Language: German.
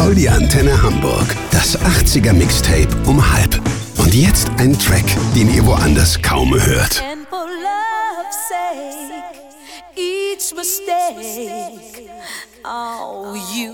Die Antenne Hamburg. Das 80er Mixtape um halb. Und jetzt ein Track, den ihr woanders kaum hört. And for love's sake, each mistake, oh, you